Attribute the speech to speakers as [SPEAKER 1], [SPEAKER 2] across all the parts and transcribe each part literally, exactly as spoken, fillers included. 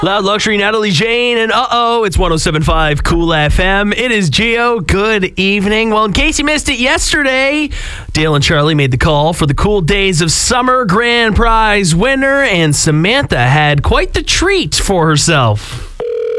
[SPEAKER 1] Loud Luxury, Natalie Jane, and uh-oh, it's one oh seven point five Cool F M. It is Gio. Good evening. Well, in case you missed it yesterday, Dale and Charlie made the call for the Cool Days of Summer Grand Prize winner, and Samantha had quite the treat for herself.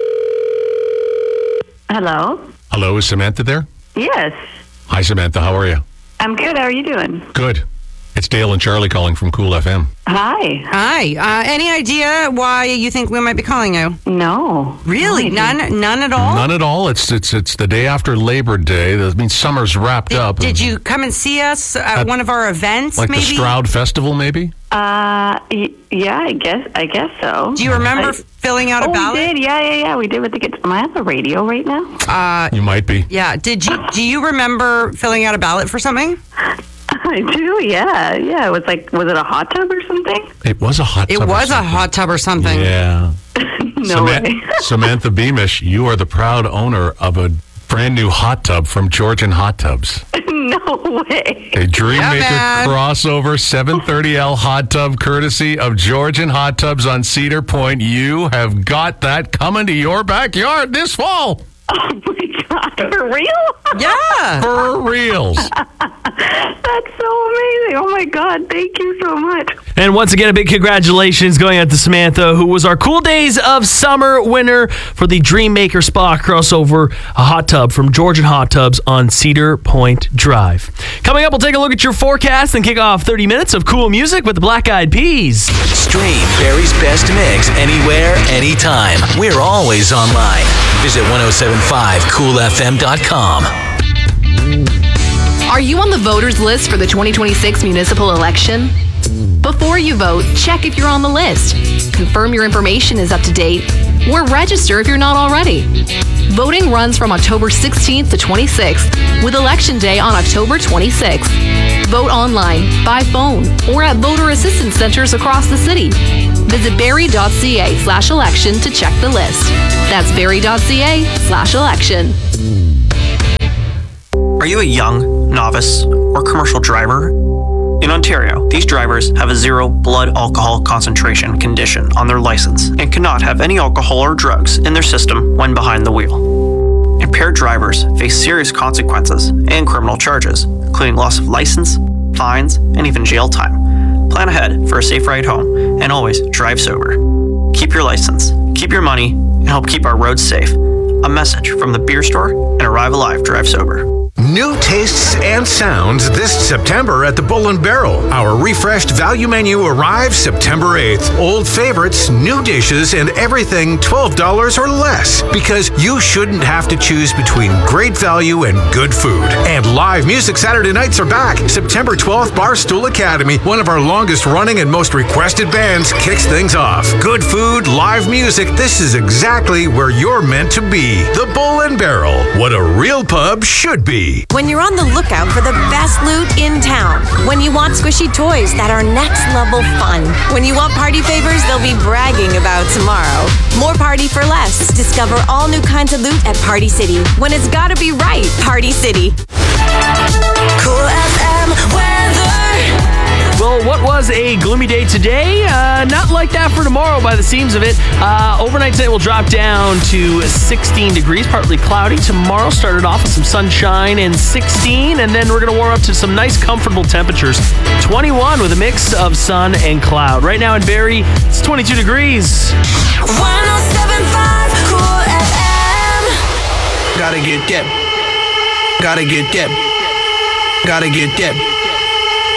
[SPEAKER 2] Hello?
[SPEAKER 3] Hello, is Samantha there?
[SPEAKER 2] Yes.
[SPEAKER 3] Hi, Samantha. How are you?
[SPEAKER 2] I'm good. How are you doing?
[SPEAKER 3] Good. It's Dale and Charlie calling from Cool F M.
[SPEAKER 2] Hi.
[SPEAKER 4] Hi. Uh, any idea why you think we might be calling you?
[SPEAKER 2] No.
[SPEAKER 4] Really?
[SPEAKER 2] No
[SPEAKER 4] None? None at all?
[SPEAKER 3] None at all. It's it's it's the day after Labor Day. That means summer's wrapped
[SPEAKER 4] Did,
[SPEAKER 3] up.
[SPEAKER 4] did you come and see us at,
[SPEAKER 3] At-
[SPEAKER 4] one of our events,
[SPEAKER 3] like
[SPEAKER 4] maybe?
[SPEAKER 3] the Stroud Festival, maybe?
[SPEAKER 2] Uh, y- yeah, I guess I guess so.
[SPEAKER 4] Do you remember
[SPEAKER 2] I-
[SPEAKER 4] filling out
[SPEAKER 2] oh,
[SPEAKER 4] a ballot?
[SPEAKER 2] we did. Yeah, yeah, yeah. We did with the kids. Am I on the radio right now?
[SPEAKER 4] Uh,
[SPEAKER 3] You might be.
[SPEAKER 4] yeah. Did you? Do you remember filling out a ballot for something?
[SPEAKER 2] I do. Yeah, yeah. It was like, was it a hot tub or something?
[SPEAKER 3] It was a hot
[SPEAKER 4] It
[SPEAKER 3] tub or
[SPEAKER 4] was a
[SPEAKER 3] something.
[SPEAKER 4] hot tub or something.
[SPEAKER 3] Yeah.
[SPEAKER 2] No
[SPEAKER 3] Saman-
[SPEAKER 2] way.
[SPEAKER 3] Samantha Beamish, you are the proud owner of a brand new hot tub from Georgian Hot Tubs.
[SPEAKER 2] No way.
[SPEAKER 3] A Dreammaker
[SPEAKER 4] man.
[SPEAKER 3] crossover seven thirty L hot tub courtesy of Georgian Hot Tubs on Cedar Point. You have got that coming to your backyard this fall.
[SPEAKER 2] Oh my God. For real?
[SPEAKER 4] Yeah.
[SPEAKER 3] For reals.
[SPEAKER 2] That's so amazing. Oh my God. Thank you so much.
[SPEAKER 1] And once again, a big congratulations going out to Samantha, who was our Cool Days of Summer winner for the Dreammaker Spa crossover, a hot tub from Georgian Hot Tubs on Cedar Point Drive. Coming up, we'll take a look at your forecast and kick off thirty minutes of cool music with the Black Eyed Peas.
[SPEAKER 5] Stream Barry's Best Mix anywhere, anytime. We're always online. Visit ten seventy-five cool f m dot com.
[SPEAKER 6] Are you on the voters list for the twenty twenty-six municipal election? Before you vote, check if you're on the list. Confirm your information is up to date, or register if you're not already. Voting runs from October sixteenth to twenty-sixth, with Election Day on October twenty-sixth. Vote online, by phone, or at voter assistance centers across the city. Visit berry.ca slash election to check the list. That's berry.ca slash election.
[SPEAKER 7] Are you a young, novice, or commercial driver? In Ontario, these drivers have a zero blood alcohol concentration condition on their license and cannot have any alcohol or drugs in their system when behind the wheel. Impaired drivers face serious consequences and criminal charges, including loss of license, fines, and even jail time. Plan ahead for a safe ride home and always drive sober. Keep your license, keep your money, and help keep our roads safe. A message from the beer store and Arrive Alive Drive Sober.
[SPEAKER 8] New tastes and sounds this September at the Bull and Barrel. Our refreshed value menu arrives September eighth. Old favorites, new dishes, and everything twelve dollars or less. Because you shouldn't have to choose between great value and good food. And live music Saturday nights are back. September twelfth, Barstool Academy, one of our longest running and most requested bands, kicks things off. Good food, live music, this is exactly where you're meant to be. The Bull and Barrel. What a real pub should be.
[SPEAKER 9] When you're on the lookout for the best loot in town. When you want squishy toys that are next level fun. When you want party favors they'll be bragging about tomorrow. More party for less. Discover all new kinds of loot at Party City. When it's gotta be right, Party City.
[SPEAKER 10] Cool F M weather.
[SPEAKER 1] Well, what was a gloomy day today? Uh, not like that for tomorrow by the seams of it. Uh, overnight tonight will drop down to sixteen degrees, partly cloudy. Tomorrow started off with some sunshine and sixteen, and then we're going to warm up to some nice, comfortable temperatures. twenty-one with a mix of sun and cloud. Right now in Barrie, it's twenty-two degrees.
[SPEAKER 10] one oh seven point five Cool F M.
[SPEAKER 11] Gotta get dip. Gotta get dip. Gotta get dip.